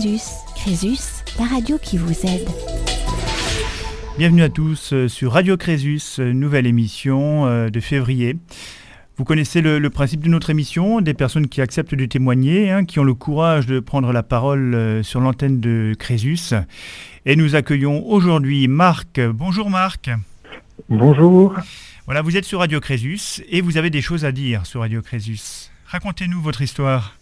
Crésus. Crésus, la radio qui vous aide. Bienvenue à tous sur Radio Crésus, nouvelle émission de février. Vous connaissez le principe de notre émission, des personnes qui acceptent de témoigner, qui ont le courage de prendre la parole sur l'antenne de Crésus. Et nous accueillons aujourd'hui Marc. Bonjour Marc. Bonjour. Voilà, vous êtes sur Radio Crésus et vous avez des choses à dire sur Radio Crésus. Racontez-nous votre histoire.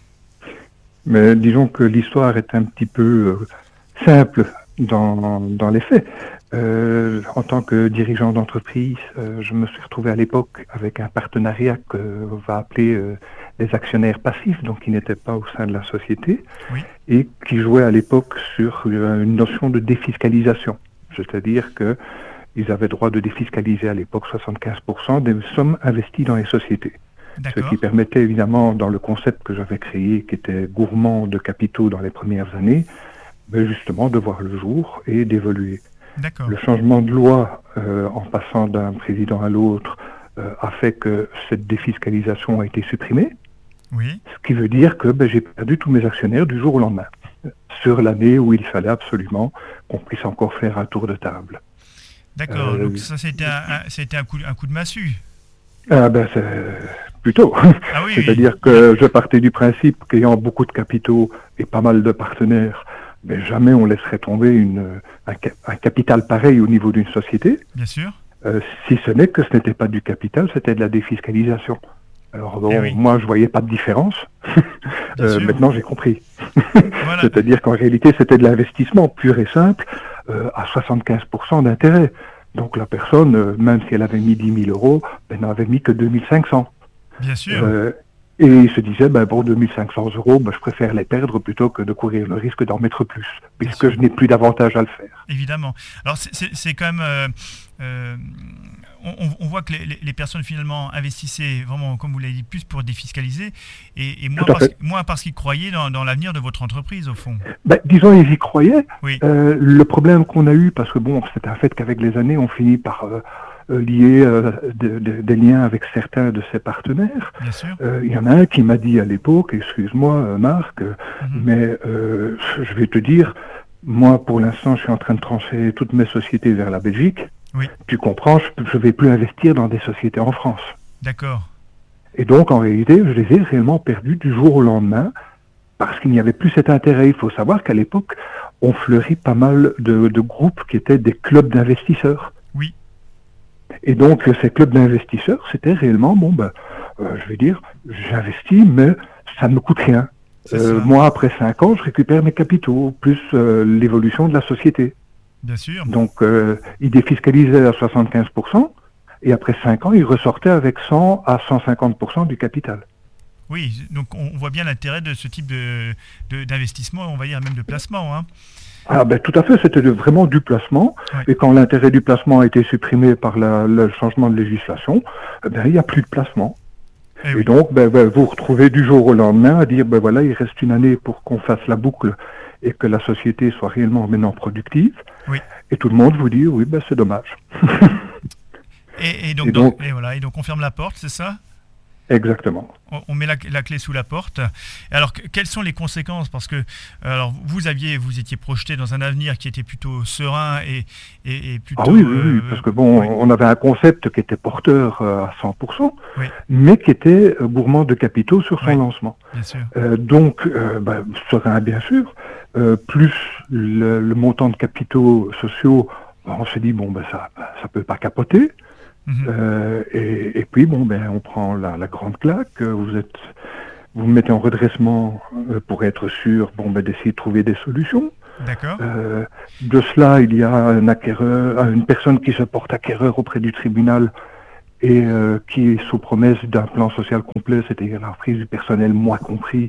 Mais disons que l'histoire est un petit peu simple dans les faits. En tant que dirigeant d'entreprise, je me suis retrouvé à l'époque avec un partenariat qu'on va appeler les actionnaires passifs, donc qui n'étaient pas au sein de la société, oui, et qui jouaient à l'époque sur une notion de défiscalisation. C'est-à-dire qu'ils avaient droit de défiscaliser à l'époque 75% des sommes investies dans les sociétés. d'accord. Ce qui permettait évidemment, dans le concept que j'avais créé, qui était gourmand de capitaux dans les premières années, justement de voir le jour et d'évoluer. D'accord. Le changement de loi, en passant d'un président à l'autre, a fait que cette défiscalisation a été supprimée, Oui, ce qui veut dire que j'ai perdu tous mes actionnaires du jour au lendemain, sur l'année où il fallait absolument qu'on puisse encore faire un tour de table. d'accord. Donc ça, c'était un coup de massue. C'est plutôt. Ah oui, C'est-à-dire que je partais du principe qu'ayant beaucoup de capitaux et pas mal de partenaires, jamais on laisserait tomber un capital pareil au niveau d'une société. bien sûr. Si ce n'est que ce n'était pas du capital, c'était de la défiscalisation. Alors oui. moi je voyais pas de différence. Bien sûr. Maintenant j'ai compris. Voilà. C'est-à-dire qu'en réalité c'était de l'investissement pur et simple à 75% d'intérêt. Donc la personne, même si elle avait mis 10 000 euros, n'avait mis que 2 500. Bien sûr. Et il se disait, pour 2 500 euros, je préfère les perdre plutôt que de courir le risque d'en mettre plus, puisque je n'ai plus d'avantage à le faire. Évidemment. Alors c'est quand même... on voit que les personnes finalement investissaient vraiment, comme vous l'avez dit, plus pour défiscaliser et moins parce qu'ils croyaient dans l'avenir de votre entreprise, au fond. Disons, ils y croyaient. Oui. Le problème qu'on a eu, parce que c'est un fait qu'avec les années, on finit par lier des liens avec certains de ses partenaires. Bien sûr. Il y en a un qui m'a dit à l'époque, excuse-moi Marc, mais je vais te dire, moi pour l'instant je suis en train de transférer toutes mes sociétés vers la Belgique. Oui. Tu comprends, je ne vais plus investir dans des sociétés en France. D'accord. Et donc en réalité, je les ai réellement perdus du jour au lendemain, parce qu'il n'y avait plus cet intérêt. Il faut savoir qu'à l'époque, on fleurit pas mal de groupes qui étaient des clubs d'investisseurs. Oui. Et donc, ces clubs d'investisseurs, c'était réellement, je vais dire, j'investis, mais ça ne me coûte rien. Moi, après 5 ans, je récupère mes capitaux, plus l'évolution de la société. Bien sûr. Donc, ils défiscalisaient à 75%, et après 5 ans, ils ressortaient avec 100 à 150% du capital. Oui, donc on voit bien l'intérêt de ce type d'investissement, on va dire même de placement. Tout à fait, c'était vraiment du placement. Ouais. Et quand l'intérêt du placement a été supprimé par le changement de législation, il n'y a plus de placement. Et donc, vous vous retrouvez du jour au lendemain à dire, il reste une année pour qu'on fasse la boucle et que la société soit réellement maintenant productive. Oui. Et tout le monde vous dit, oui, c'est dommage. Et donc on ferme la porte, c'est ça ? Exactement. On met la clé sous la porte. Alors, quelles sont les conséquences ? Parce que vous étiez projeté dans un avenir qui était plutôt serein et plutôt... Ah oui, parce que on avait un concept qui était porteur à 100%, oui, mais qui était gourmand de capitaux sur son lancement. Bien sûr. Donc, serein bien sûr, plus le montant de capitaux sociaux, on s'est dit, ça peut pas capoter. Et puis on prend la grande claque. Vous vous mettez en redressement pour être sûr d'essayer de trouver des solutions. D'accord. De cela, il y a un acquéreur, une personne qui se porte acquéreur auprès du tribunal et qui est sous promesse d'un plan social complet, c'est-à-dire la reprise du personnel, moi compris,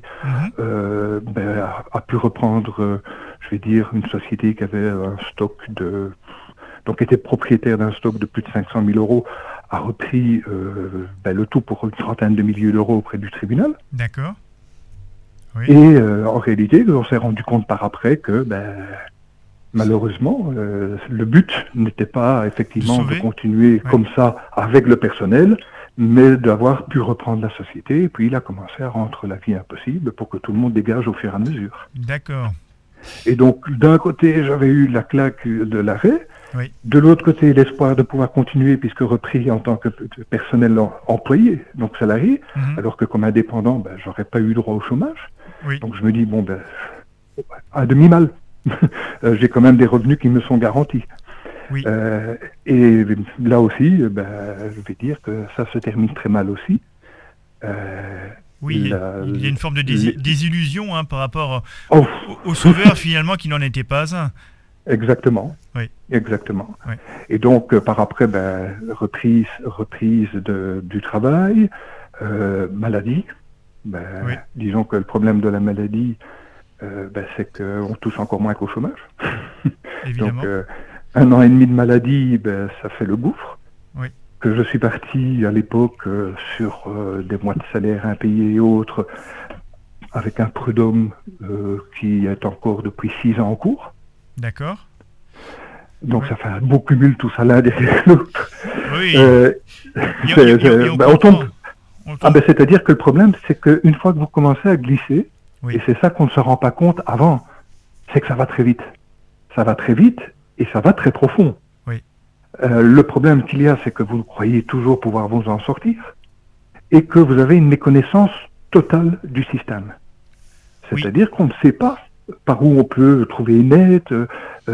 a pu reprendre, je vais dire, une société qui avait un stock donc était propriétaire d'un stock de plus de 500 000 euros, a repris le tout pour une trentaine de milliers d'euros auprès du tribunal. D'accord. Oui. Et en réalité, on s'est rendu compte par après que malheureusement, le but n'était pas effectivement de continuer comme ça avec le personnel, mais d'avoir pu reprendre la société. Et puis il a commencé à rendre la vie impossible pour que tout le monde dégage au fur et à mesure. D'accord. Et donc, d'un côté, j'avais eu la claque de l'arrêt. Oui. De l'autre côté, l'espoir de pouvoir continuer, puisque repris en tant que personnel employé, donc salarié, alors que comme indépendant, j'aurais pas eu droit au chômage. Oui. Donc je me dis, à demi-mal. J'ai quand même des revenus qui me sont garantis. Oui. Et là aussi, je vais dire que ça se termine très mal aussi. Oui, il y a une forme de désillusion par rapport au sauveur finalement qui n'en était pas un. Exactement. Oui. Exactement. Oui. Et donc, par après, reprise du travail, maladie. Oui. Disons que le problème de la maladie, c'est qu'on touche encore moins qu'au chômage. Évidemment. Donc, 1 an et demi de maladie, ça fait le gouffre. Oui. Que je suis parti à l'époque sur des mois de salaire impayés et autres, avec un prud'homme qui est encore depuis 6 ans en cours. D'accord. Donc ça fait un beau cumul tout ça l'un derrière l'autre. Oui. On tombe. C'est-à-dire que le problème, c'est qu'une fois que vous commencez à glisser, et c'est ça qu'on ne se rend pas compte avant, c'est que ça va très vite. Ça va très vite et ça va très profond. Oui. Le problème qu'il y a, c'est que vous croyez toujours pouvoir vous en sortir et que vous avez une méconnaissance totale du système. C'est-à-dire qu'on ne sait pas par où on peut trouver une aide,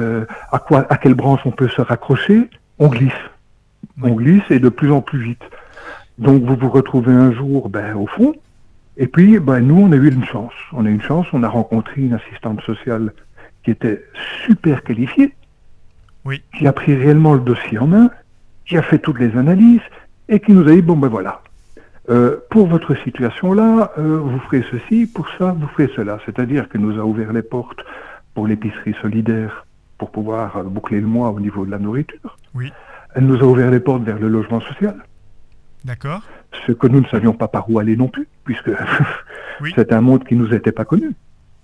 à quelle branche on peut se raccrocher, on glisse. Oui. On glisse et de plus en plus vite. Donc vous vous retrouvez un jour au fond, et puis nous on a eu une chance. On a rencontré une assistante sociale qui était super qualifiée, qui a pris réellement le dossier en main, qui a fait toutes les analyses, et qui nous a dit, voilà. Pour votre situation-là, vous ferez ceci, pour ça, vous ferez cela. C'est-à-dire qu'elle nous a ouvert les portes pour l'épicerie solidaire, pour pouvoir boucler le mois au niveau de la nourriture. Oui. Elle nous a ouvert les portes vers le logement social. D'accord. Ce que nous ne savions pas par où aller non plus, puisque c'est un monde qui nous était pas connu.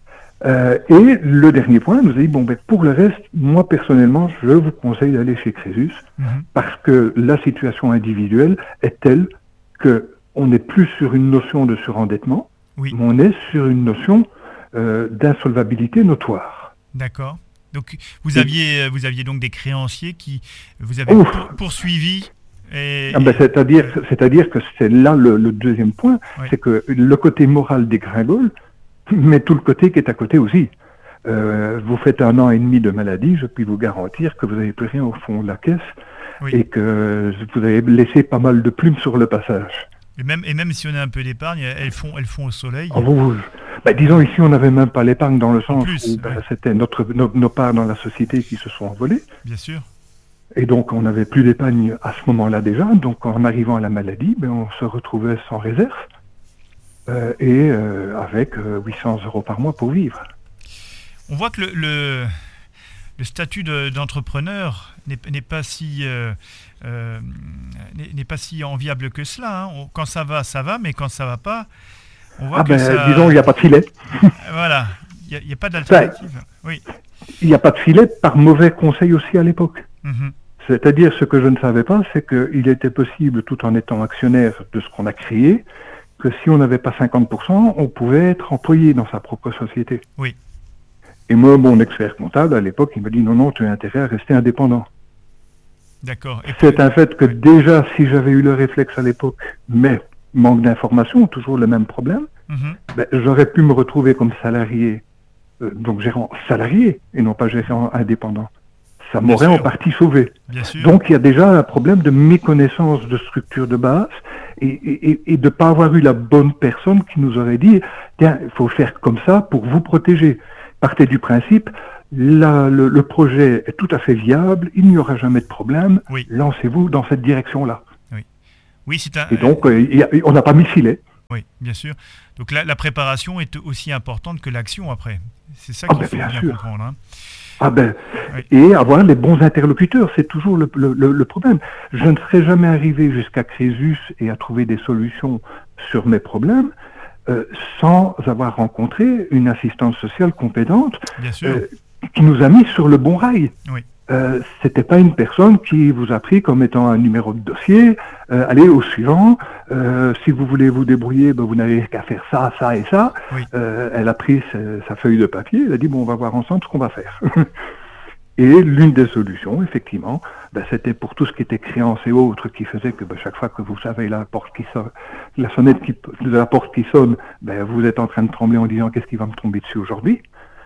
Et le dernier point, elle nous a dit, pour le reste, moi personnellement, je vous conseille d'aller chez Crésus, parce que la situation individuelle est telle que on n'est plus sur une notion de surendettement, mais on est sur une notion d'insolvabilité notoire. D'accord. Donc vous aviez donc des créanciers qui vous avaient poursuivi. C'est-à-dire que c'est là le deuxième point, c'est que le côté moral dégringole, mais tout le côté qui est à côté aussi. Vous faites 1 an et demi de maladie, je puis vous garantir que vous n'avez plus rien au fond de la caisse et que vous avez laissé pas mal de plumes sur le passage. Et même si on a un peu d'épargne, elles font au soleil. Disons ici, on n'avait même pas l'épargne dans le sens où c'était nos parts dans la société qui se sont envolées. Bien sûr. Et donc, on n'avait plus d'épargne à ce moment-là déjà. Donc, en arrivant à la maladie, on se retrouvait sans réserve et avec 800 € par mois pour vivre. On voit que le statut d'entrepreneur n'est pas si enviable que cela. Quand ça va, mais quand ça va pas, on voit disons, il n'y a pas de filet. Voilà, il n'y a pas d'alternative. Oui. Il n'y a pas de filet par mauvais conseil aussi à l'époque. C'est-à-dire, ce que je ne savais pas, c'est qu'il était possible, tout en étant actionnaire de ce qu'on a créé, que si on n'avait pas 50%, on pouvait être employé dans sa propre société. Oui. Et moi, mon expert comptable, à l'époque, il me dit non, tu as intérêt à rester indépendant. D'accord. C'est un fait que déjà, si j'avais eu le réflexe à l'époque, mais manque d'information, toujours le même problème, j'aurais pu me retrouver comme salarié, donc gérant salarié, et non pas gérant indépendant. Ça m'aurait en partie sauvé. Donc il y a déjà un problème de méconnaissance de structure de base et de ne pas avoir eu la bonne personne qui nous aurait dit tiens, il faut faire comme ça pour vous protéger. Partez du principe, le projet est tout à fait viable, il n'y aura jamais de problème, lancez-vous dans cette direction-là. Oui, et donc on n'a pas mis filet. Oui, bien sûr. Donc la préparation est aussi importante que l'action après. C'est ça qu'il faut bien comprendre. Hein. Et avoir les bons interlocuteurs, c'est toujours le problème. Je ne serais jamais arrivé jusqu'à Crésus et à trouver des solutions sur mes problèmes sans avoir rencontré une assistante sociale compétente qui nous a mis sur le bon rail. c'était pas une personne qui vous a pris comme étant un numéro de dossier. Allez au suivant. Si vous voulez vous débrouiller, vous n'avez qu'à faire ça, ça et ça. Oui. Elle a pris sa feuille de papier. Elle a dit on va voir ensemble ce qu'on va faire. Et l'une des solutions, effectivement, c'était pour tout ce qui était créance et autres, qui faisait que chaque fois que vous savez la sonnette de la porte qui sonne, vous êtes en train de trembler en disant qu'est-ce qui va me tomber dessus aujourd'hui.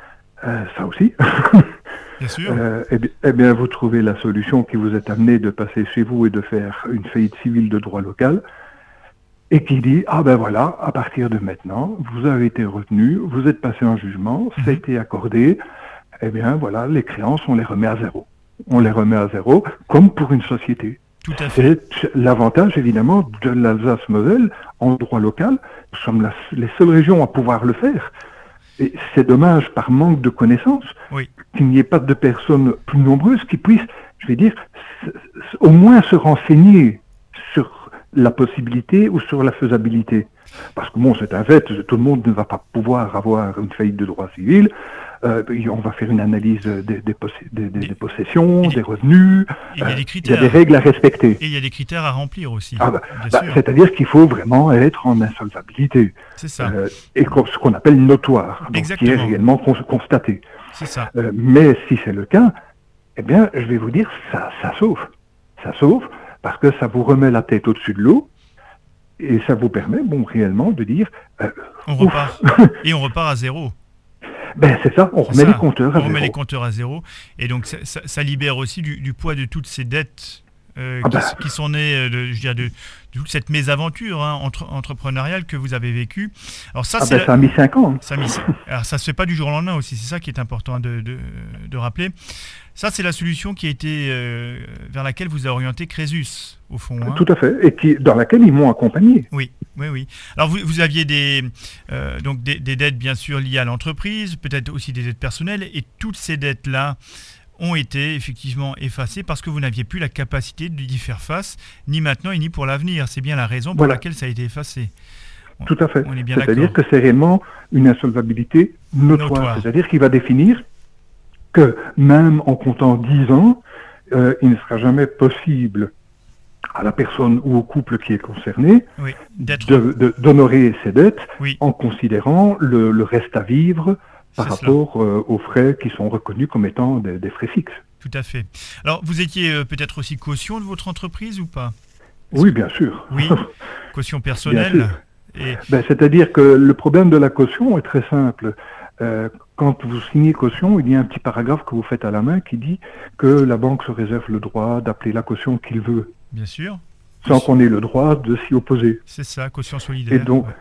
Ça aussi. Bien sûr. Eh bien, vous trouvez la solution qui vous est amenée de passer chez vous et de faire une faillite civile de droit local, et qui dit voilà, à partir de maintenant, vous avez été retenu, vous êtes passé en jugement, ça a été accordé. Eh bien, voilà, les créances, on les remet à zéro. On les remet à zéro, comme pour une société. Tout à fait. C'est l'avantage, évidemment, de l'Alsace-Moselle en droit local. Nous sommes les seules régions à pouvoir le faire. Et c'est dommage, par manque de connaissances, qu'il n'y ait pas de personnes plus nombreuses qui puissent, je vais dire, au moins se renseigner sur la possibilité ou sur la faisabilité. Parce que c'est un fait, tout le monde ne va pas pouvoir avoir une faillite de droit civil. On va faire une analyse des possessions, des revenus. Il y a des critères. Il y a des règles à respecter. Et il y a des critères à remplir aussi. C'est-à-dire qu'il faut vraiment être en insolvabilité. C'est ça. Et ce qu'on appelle notoire, donc qui est réellement constaté. C'est ça. Mais si c'est le cas, eh bien, je vais vous dire, ça sauve. Ça sauve parce que ça vous remet la tête au-dessus de l'eau. Et ça vous permet, réellement, de dire... on repart. Et on repart à zéro. C'est ça, on remet les compteurs à zéro. On remet les compteurs à zéro. Et donc, ça libère aussi du poids de toutes ces dettes qui sont nées de toute cette mésaventure entrepreneuriale que vous avez vécue. Alors ça, ça a mis 5 ans. Alors, ça ne se fait pas du jour au lendemain aussi. C'est ça qui est important de rappeler. Ça, c'est la solution qui a été vers laquelle vous a orienté Crésus, au fond. Tout à fait, et dans laquelle ils m'ont accompagné. Oui. Alors, vous aviez des dettes, bien sûr, liées à l'entreprise, peut-être aussi des dettes personnelles, et toutes ces dettes-là ont été effectivement effacées parce que vous n'aviez plus la capacité d'y faire face, ni maintenant et ni pour l'avenir. C'est bien la raison pour laquelle ça a été effacé. Tout à fait. On est bien C'est-à-dire que c'est réellement une insolvabilité notoire. C'est-à-dire qu'il va définir que même en comptant 10 ans, il ne sera jamais possible à la personne ou au couple qui est concerné d'honorer ses dettes en considérant le reste à vivre par rapport aux frais qui sont reconnus comme étant des frais fixes. Tout à fait. Alors, vous étiez peut-être aussi caution de votre entreprise ou pas ? Oui, bien sûr. Oui, caution personnelle. C'est-à-dire que le problème de la caution est très simple. Quand vous signez caution, il y a un petit paragraphe que vous faites à la main qui dit que la banque se réserve le droit d'appeler la caution qu'il veut. Bien sûr. Sans qu'on ait le droit de s'y opposer. C'est ça, caution solidaire.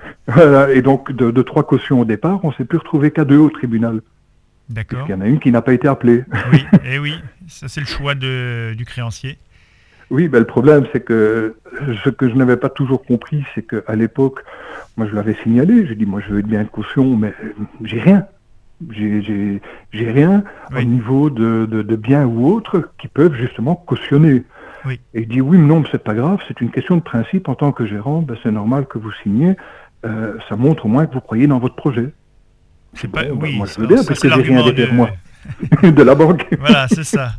Et donc de 3 cautions au départ, on ne s'est plus retrouvé qu'à 2 au tribunal. D'accord. Il y en a une qui n'a pas été appelée. Oui, ça c'est le choix du créancier. Oui, le problème c'est que ce que je n'avais pas toujours compris, c'est qu'à l'époque, moi je l'avais signalé, j'ai dit moi je veux bien une caution, mais j'ai rien. J'ai rien au niveau de biens ou autres qui peuvent justement cautionner. Oui. Et il dit oui, mais non, c'est pas grave, c'est une question de principe. En tant que gérant, c'est normal que vous signiez. Ça montre au moins que vous croyez dans votre projet. C'est pas, moi je veux bien, parce que j'ai rien derrière moi. De la banque. Voilà, c'est ça.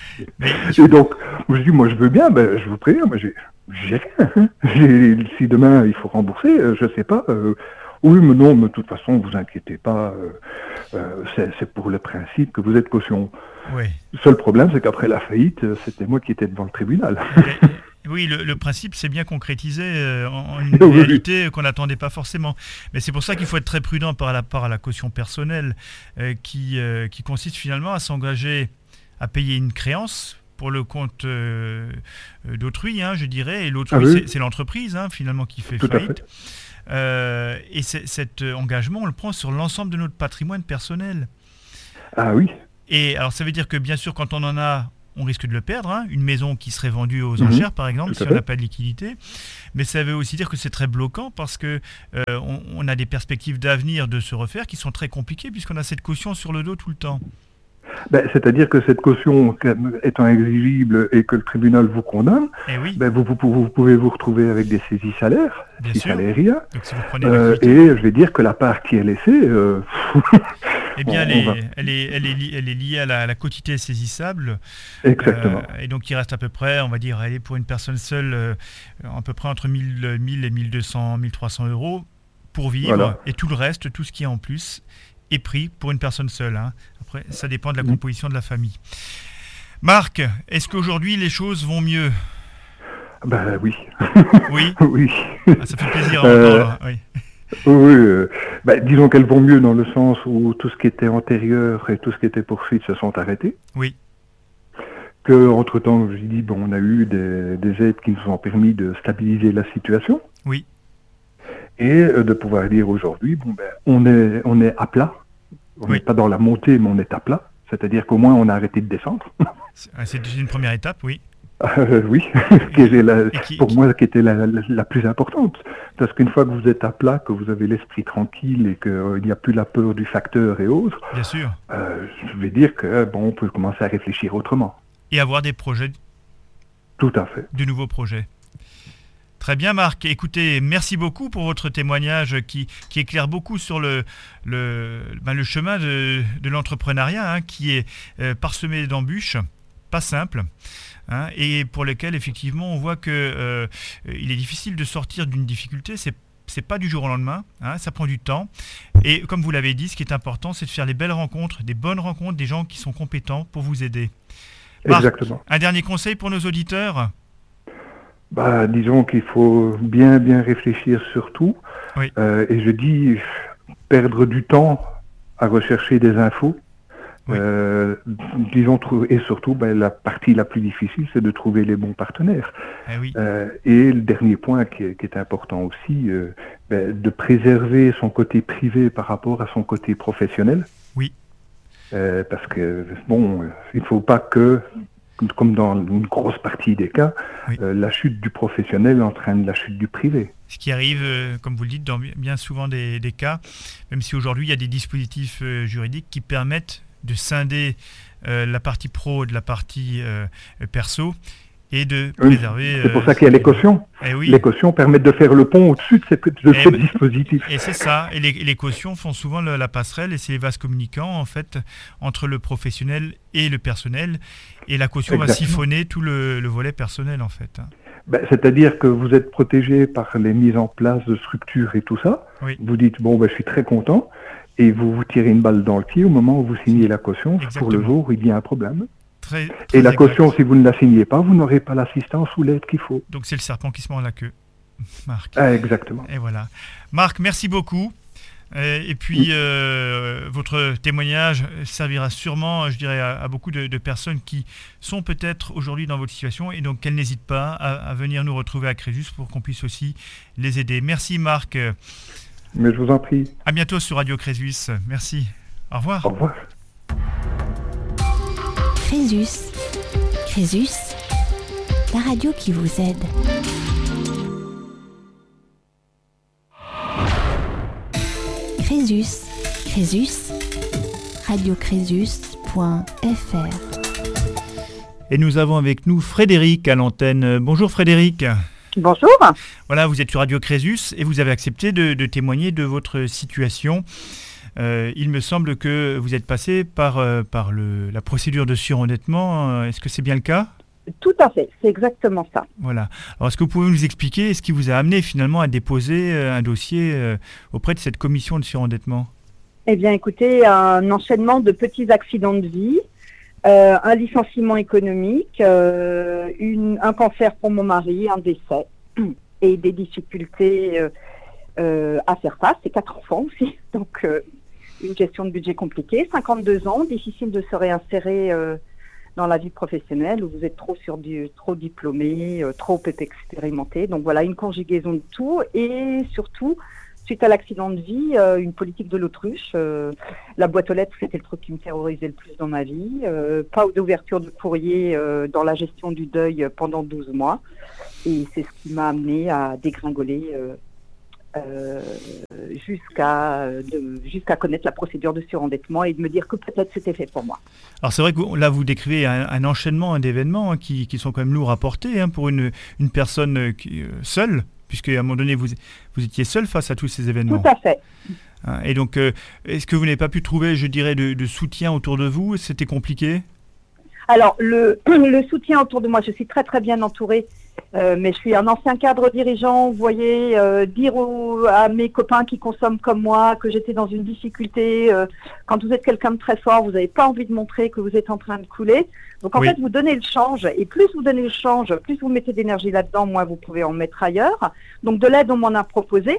Et donc, je dis, moi je veux bien, je vous préviens, moi j'ai rien. Si demain il faut rembourser, je sais pas. Oui, mais non, mais de toute façon, vous inquiétez pas, c'est pour le principe que vous êtes caution. Oui. Le seul problème, c'est qu'après la faillite, c'était moi qui étais devant le tribunal. Oui, le principe s'est bien concrétisé en une réalité qu'on n'attendait pas forcément. Mais c'est pour ça qu'il faut être très prudent par rapport à la caution personnelle qui consiste finalement à s'engager à payer une créance pour le compte d'autrui, je dirais. Et l'autrui, c'est l'entreprise, finalement, qui fait faillite. Et cet engagement, on le prend sur l'ensemble de notre patrimoine personnel. Ah oui. Et alors, ça veut dire que, bien sûr, quand on en a, on risque de le perdre. Une maison qui serait vendue aux enchères, par exemple, si on n'a pas de liquidité. Mais ça veut aussi dire que c'est très bloquant parce que on a des perspectives d'avenir de se refaire qui sont très compliquées puisqu'on a cette caution sur le dos tout le temps. C'est-à-dire que cette caution étant exigible et que le tribunal vous condamne, vous pouvez vous retrouver avec des saisies salaires, si saléria. Donc, si vous prenez et je vais dire que la part qui est laissée, Eh bien, elle est liée à la quotité saisissable. Exactement. Et donc, il reste à peu près, on va dire, pour une personne seule, à peu près entre 1000 et 1200, 1300 euros pour vivre. Voilà. Et tout le reste, tout ce qui est en plus, est pris pour une personne seule. Hein. Après, ça dépend de la composition de la famille. Marc, est-ce qu'aujourd'hui, les choses vont mieux ? Ben oui. Oui. Oui. Ah, ça fait plaisir à entendre. Oui. Oui, disons qu'elles vont mieux dans le sens où tout ce qui était antérieur et tout ce qui était poursuite se sont arrêtés. Oui. Que entre-temps, j'ai dit, on a eu des aides qui nous ont permis de stabiliser la situation. Oui. Et de pouvoir dire aujourd'hui, on est à plat. On n'est pas dans la montée, mais on est à plat. C'est-à-dire qu'au moins, on a arrêté de descendre. C'est une première étape, oui. Oui, pour moi, qui était la plus importante. Parce qu'une fois que vous êtes à plat, que vous avez l'esprit tranquille et qu'il n'y a plus la peur du facteur et autres, bien sûr. Je vais dire que on peut commencer à réfléchir autrement. Et avoir des projets. Tout à fait. De nouveaux projets. Très bien, Marc. Écoutez, merci beaucoup pour votre témoignage qui éclaire beaucoup sur le chemin de l'entrepreneuriat, hein, qui est parsemé d'embûches, pas simple. Hein, et pour lesquels effectivement on voit que il est difficile de sortir d'une difficulté, c'est pas du jour au lendemain, hein, ça prend du temps. Et comme vous l'avez dit, ce qui est important, c'est de faire les belles rencontres, des bonnes rencontres, des gens qui sont compétents pour vous aider. Marc, exactement. Un dernier conseil pour nos auditeurs ? Disons qu'il faut bien réfléchir sur tout. Oui. Et je dis perdre du temps à rechercher des infos. Oui. Disons, et surtout, la partie la plus difficile, c'est de trouver les bons partenaires. Oui. Et le dernier point qui est important aussi, de préserver son côté privé par rapport à son côté professionnel. Oui. Parce que, il ne faut pas que, comme dans une grosse partie des cas, oui, la chute du professionnel entraîne la chute du privé. Ce qui arrive, comme vous le dites, dans bien souvent des cas, même si aujourd'hui il y a des dispositifs juridiques qui permettent de scinder la partie pro de la partie perso et de préserver... C'est pour ça qu'il y a les cautions. Oui. Les cautions permettent de faire le pont au-dessus de ce dispositif. Et c'est ça. Et les cautions font souvent la passerelle et c'est les vases communicants en fait entre le professionnel et le personnel. Et la caution va siphonner tout le volet personnel en fait. C'est-à-dire que vous êtes protégé par les mises en place de structures et tout ça. Oui. Vous dites, je suis très content. Et vous tirez une balle dans le pied au moment où vous signez la caution. Exactement. Pour le jour où il y a un problème. Très et la caution, si vous ne la signez pas, vous n'aurez pas l'assistance ou l'aide qu'il faut. Donc c'est le serpent qui se mord la queue, Marc. Exactement. Et voilà. Marc, merci beaucoup. Et puis, votre témoignage servira sûrement, je dirais, à beaucoup de personnes qui sont peut-être aujourd'hui dans votre situation et donc qu'elles n'hésitent pas à venir nous retrouver à Crésus pour qu'on puisse aussi les aider. Merci Marc. Mais je vous en prie. À bientôt sur Radio Crésus. Merci. Au revoir. Au revoir. Crésus. Crésus, la radio qui vous aide. Crésus. Crésus. radiocrésus.fr. Et nous avons avec nous Frédéric à l'antenne. Bonjour Frédéric. Bonjour. Voilà, vous êtes sur Radio Crésus et vous avez accepté de témoigner de votre situation. Il me semble que vous êtes passé par la procédure de surendettement. Est-ce que c'est bien le cas ? Tout à fait, c'est exactement ça. Voilà. Alors, est-ce que vous pouvez nous expliquer ce qui vous a amené finalement à déposer un dossier auprès de cette commission de surendettement ? Eh bien, écoutez, un enchaînement de petits accidents de vie, un licenciement économique, un cancer pour mon mari, un décès et des difficultés à faire face. C'est 4 enfants aussi, donc une gestion de budget compliquée. 52 ans, difficile de se réinsérer dans la vie professionnelle où vous êtes trop diplômé, trop expérimenté. Donc voilà, une conjugaison de tout et surtout, suite à l'accident de vie, une politique de l'autruche. La boîte aux lettres, c'était le truc qui me terrorisait le plus dans ma vie. Pas d'ouverture de courrier dans la gestion du deuil pendant 12 mois. Et c'est ce qui m'a amené à dégringoler jusqu'à connaître la procédure de surendettement et de me dire que peut-être c'était fait pour moi. Alors c'est vrai que là vous décrivez un enchaînement d'événements qui sont quand même lourds à porter pour une personne seule, puisque à un moment donné vous étiez seul face à tous ces événements. Tout à fait. Et donc, est-ce que vous n'avez pas pu trouver, je dirais, de soutien autour de vous? C'était compliqué? Alors, le soutien autour de moi, je suis très très bien entourée, mais je suis un ancien cadre dirigeant. Vous voyez, dire à mes copains qui consomment comme moi que j'étais dans une difficulté, quand vous êtes quelqu'un de très fort, vous n'avez pas envie de montrer que vous êtes en train de couler. Donc en fait, vous donnez le change, et plus vous donnez le change, plus vous mettez d'énergie là-dedans, moins vous pouvez en mettre ailleurs. Donc de l'aide, on m'en a proposé.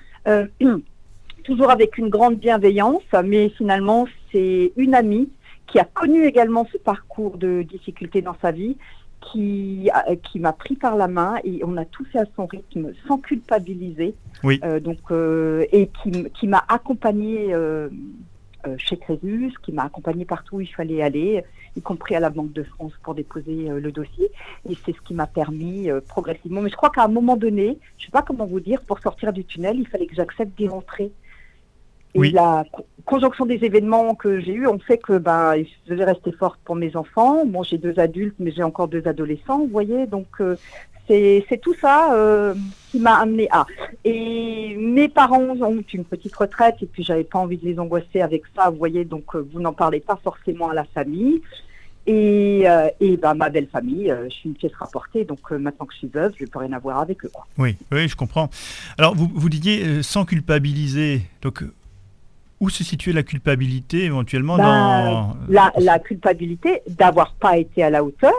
Toujours avec une grande bienveillance, mais finalement, c'est une amie qui a connu également ce parcours de difficulté dans sa vie, qui m'a pris par la main, et on a tout fait à son rythme, sans culpabiliser. Oui. Et qui m'a accompagnée chez Crésus, qui m'a accompagnée partout où il fallait aller, y compris à la Banque de France pour déposer le dossier. Et c'est ce qui m'a permis progressivement. Mais je crois qu'à un moment donné, je ne sais pas comment vous dire, pour sortir du tunnel, il fallait que j'accepte d'y rentrer. Et la conjonction des événements que j'ai eus ont fait que je devais rester forte pour mes enfants. Bon, j'ai 2 adultes, mais j'ai encore 2 adolescents, vous voyez. Donc, c'est tout ça qui m'a amené à. Et mes parents ont une petite retraite, et puis j'avais pas envie de les angoisser avec ça, vous voyez. Donc, vous n'en parlez pas forcément à la famille. Et ma belle famille, je suis une pièce rapportée, donc maintenant que je suis veuve, je ne peux rien avoir avec eux, quoi. Oui, je comprends. Alors, vous disiez sans culpabiliser, donc où se situait la culpabilité éventuellement dans... La culpabilité d'avoir pas été à la hauteur,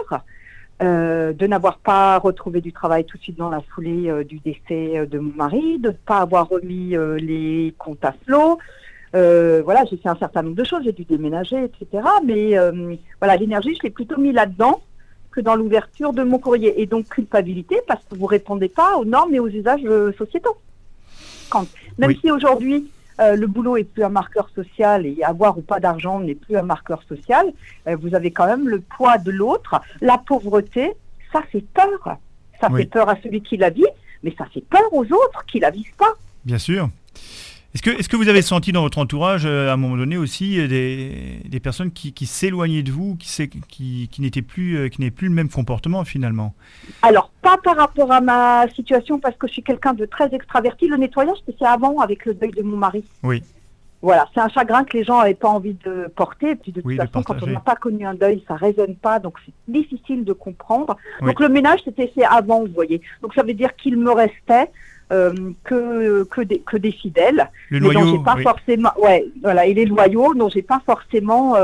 de n'avoir pas retrouvé du travail tout de suite dans la foulée du décès de mon mari, de ne pas avoir remis les comptes à flot. J'ai fait un certain nombre de choses, j'ai dû déménager, etc. Mais l'énergie, je l'ai plutôt mis là-dedans que dans l'ouverture de mon courrier. Et donc culpabilité parce que vous répondez pas aux normes et aux usages sociétaux. Même si aujourd'hui le boulot est plus un marqueur social, et avoir ou pas d'argent n'est plus un marqueur social, vous avez quand même le poids de l'autre. La pauvreté, ça fait peur. Ça fait peur à celui qui la vit, mais ça fait peur aux autres qui la vivent pas. Bien sûr. Est-ce que vous avez senti dans votre entourage, à un moment donné aussi, des personnes qui s'éloignaient de vous, qui n'avaient plus le même comportement finalement? Alors, pas par rapport à ma situation, parce que je suis quelqu'un de très extraverti. Le nettoyage, c'était avant, avec le deuil de mon mari. Oui. Voilà, c'est un chagrin que les gens n'avaient pas envie de porter. Et puis de toute façon, quand on n'a pas connu un deuil, ça ne résonne pas, donc c'est difficile de comprendre. Donc le ménage, c'était fait avant, vous voyez. Donc ça veut dire qu'il me restait que des fidèles, le noyau, mais dont j'ai pas forcément, et les loyaux dont j'ai pas forcément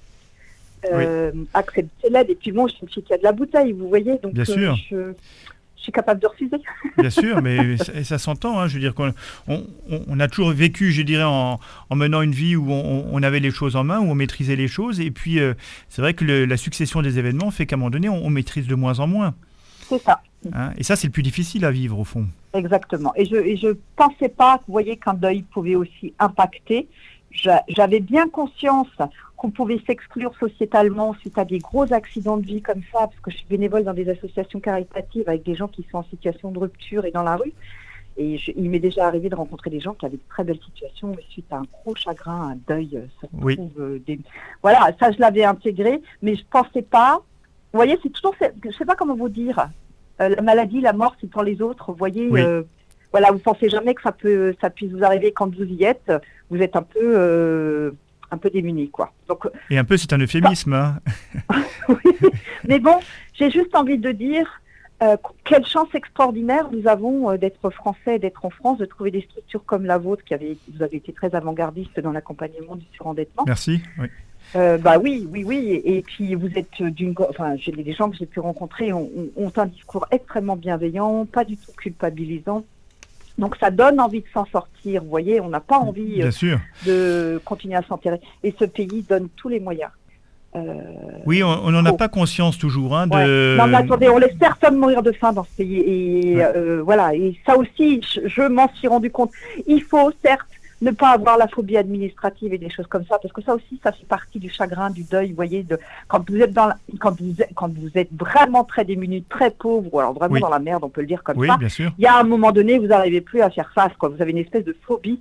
accepté l'aide. Et puis bon, je suis une fille qui a de la bouteille, vous voyez, donc bien sûr. Je suis capable de refuser. Bien sûr, mais ça s'entend. Hein, je veux dire qu'on a toujours vécu, je dirais, en menant une vie où on avait les choses en main, où on maîtrisait les choses, et puis c'est vrai que la succession des événements fait qu'à un moment donné, on maîtrise de moins en moins. C'est ça. Hein, et ça, c'est le plus difficile à vivre, au fond. Exactement. Et je pensais pas, vous voyez, qu'un deuil pouvait aussi impacter. J'avais bien conscience qu'on pouvait s'exclure sociétalement suite à des gros accidents de vie comme ça, parce que je suis bénévole dans des associations caritatives avec des gens qui sont en situation de rupture et dans la rue. Et il m'est déjà arrivé de rencontrer des gens qui avaient de très belles situations, et suite à un gros chagrin, un deuil, Voilà, ça je l'avais intégré, mais je pensais pas. Vous voyez, c'est toujours, je sais pas comment vous dire. La maladie, la mort, c'est pour les autres. Vous voyez, vous pensez jamais que ça puisse vous arriver quand vous y êtes. Vous êtes un peu démunis, quoi. Donc, et un peu, c'est un euphémisme. Hein. Oui, mais bon, j'ai juste envie de dire quelle chance extraordinaire nous avons d'être français, d'être en France, de trouver des structures comme la vôtre, vous avez été très avant-gardiste dans l'accompagnement du surendettement. Merci. Oui. Oui. Et puis vous êtes les gens que j'ai pu rencontrer ont un discours extrêmement bienveillant, pas du tout culpabilisant. Donc ça donne envie de s'en sortir. Vous voyez, on n'a pas envie de continuer à s'enterrer. Et ce pays donne tous les moyens. Oui, on n'en a pas conscience toujours. Hein, Non, mais attendez, on laisse personne mourir de faim dans ce pays. Et et ça aussi, je m'en suis rendu compte. Il faut certes ne pas avoir la phobie administrative et des choses comme ça, parce que ça aussi, ça fait partie du chagrin, du deuil, vous voyez, quand vous êtes vraiment très démuni, très pauvre, ou alors vraiment dans la merde, on peut le dire comme ça. Bien sûr. Il y a un moment donné, vous n'arrivez plus à faire face, quoi. Vous avez une espèce de phobie